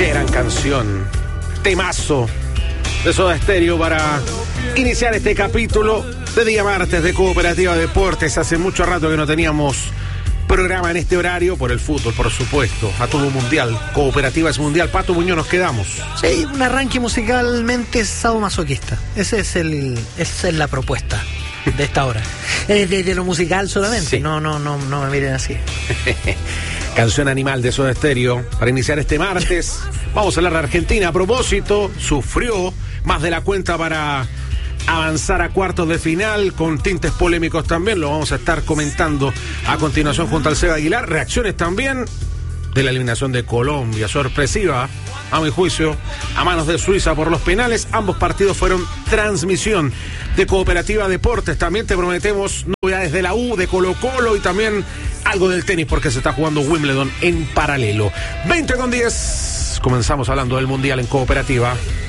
Qué gran canción. Temazo de Soda Stereo para iniciar este capítulo de día martes de Cooperativa Deportes. Hace mucho rato que no teníamos programa en este horario por el fútbol, por supuesto. A todo mundial. Cooperativa es mundial. Pato Muñoz, nos quedamos. Sí, un arranque musicalmente sadomasoquista. Esa es la propuesta de esta hora. De lo musical solamente. Sí. No me miren así. Canción Animal de Soda Stereo para iniciar este martes. Vamos a hablar de Argentina. A propósito, sufrió más de la cuenta para avanzar a cuartos de final, con tintes polémicos también. Lo vamos a estar comentando a continuación junto al Seba Aguilar. Reacciones también de la eliminación de Colombia, sorpresiva a mi juicio, a manos de Suiza por los penales. Ambos partidos fueron transmisión de Cooperativa Deportes. También te prometemos novedades de la U, de Colo-Colo y también algo del tenis porque se está jugando Wimbledon en paralelo. 20:10. Comenzamos hablando del Mundial en Cooperativa.